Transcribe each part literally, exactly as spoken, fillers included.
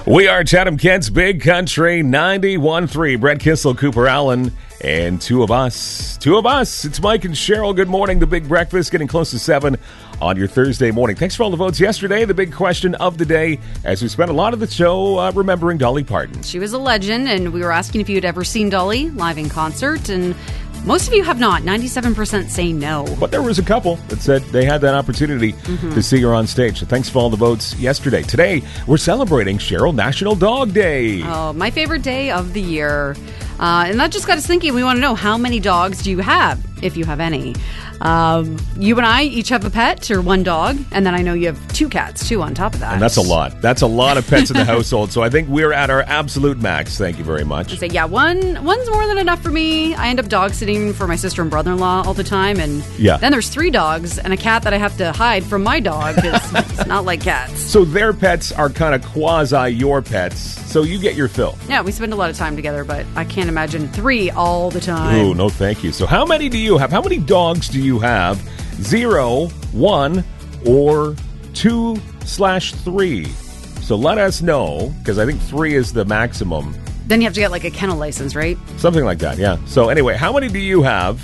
We are Chatham Kent's Big Country ninety-one point three. Brett Kissel, Cooper Allen, and two of us. Two of us. It's Mike and Cheryl. Good morning. The Big Breakfast getting close to seven on your Thursday morning. Thanks for all the votes yesterday. The big question of the day as we spent a lot of the show uh, remembering Dolly Parton. She was a legend, and we were asking if you had ever seen Dolly live in concert, and most of you have not. ninety-seven percent say no. But there was a couple that said they had that opportunity mm-hmm. to see her on stage. So thanks for all the votes yesterday. Today, we're celebrating Cheryl National Dog Day. Oh, my favorite day of the year. Uh, and that just got us thinking, we want to know, how many dogs do you have, if you have any? Um, you and I each have a pet or one dog, and then I know you have two cats, too, on top of that. And that's a lot. That's a lot of pets in the household, so I think we're at our absolute max. Thank you very much. I say, yeah, one one's more than enough for me. I end up dog sitting for my sister and brother-in-law all the time, and yeah. then there's three dogs and a cat that I have to hide from my dog, because it's not like cats. So their pets are kind of quasi your pets, so you get your fill. Yeah, we spend a lot of time together, but I can't imagine three all the time. Ooh, no thank you. So how many do you have? How many dogs do you have? Zero, one, or two slash three. So let us know, because I think three is the maximum. Then you have to get like a kennel license, right? Something like that, yeah. So anyway, how many do you have?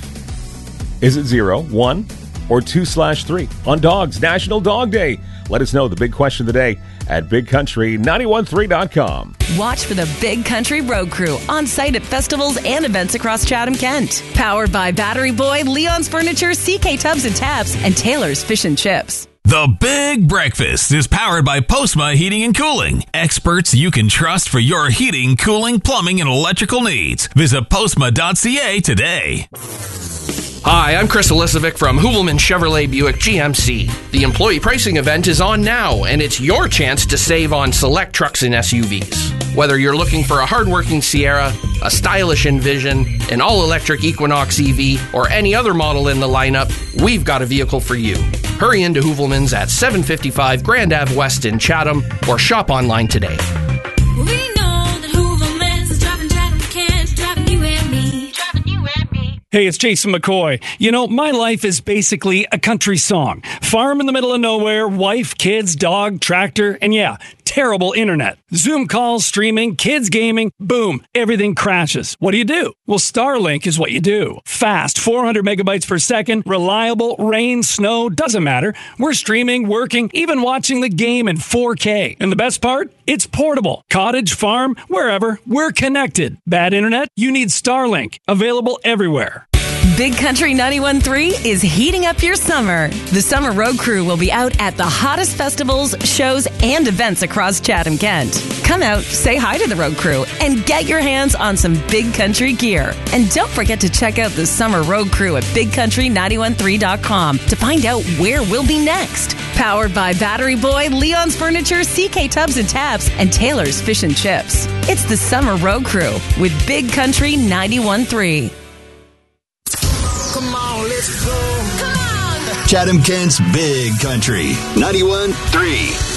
Is it zero, one, or two slash three? On Dogs, National Dog Day. Let us know the big question of the day at big country nine one three dot com. Watch for the Big Country Road Crew on site at festivals and events across Chatham, Kent. Powered by Battery Boy, Leon's Furniture, C K Tubs and Taps, and Taylor's Fish and Chips. The Big Breakfast is powered by Postma Heating and Cooling. Experts you can trust for your heating, cooling, plumbing, and electrical needs. Visit postma dot c a today. Hi, I'm Chris Elisovic from Hoovelman Chevrolet Buick G M C. The employee pricing event is on now, and it's your chance to save on select trucks and S U Vs. Whether you're looking for a hardworking Sierra, a stylish Envision, an all-electric Equinox E V, or any other model in the lineup, we've got a vehicle for you. Hurry into Hoovelman's at seven fifty-five Grand Ave West in Chatham, or shop online today. Hey, it's Jason McCoy. You know, my life is basically a country song. Farm in the middle of nowhere, wife, kids, dog, tractor, and yeah, terrible internet. Zoom calls, streaming, kids gaming, boom, everything crashes. What do you do? Well, Starlink is what you do. Fast, four hundred megabytes per second, reliable, rain, snow, doesn't matter. We're streaming, working, even watching the game in four K. And the best part? It's portable. Cottage, farm, wherever, we're connected. Bad internet? You need Starlink. Available everywhere. Big Country ninety-one point three is heating up your summer. The Summer Road Crew will be out at the hottest festivals, shows, and events across Chatham, Kent. Come out, say hi to the Road Crew, and get your hands on some Big Country gear. And don't forget to check out the Summer Road Crew at big country nine one three dot com to find out where we'll be next. Powered by Battery Boy, Leon's Furniture, C K Tubs and Taps, and Taylor's Fish and Chips. It's the Summer Road Crew with Big Country ninety-one point three. Come on, let's go. Come on. Chatham Kent's Big Country ninety-one point three.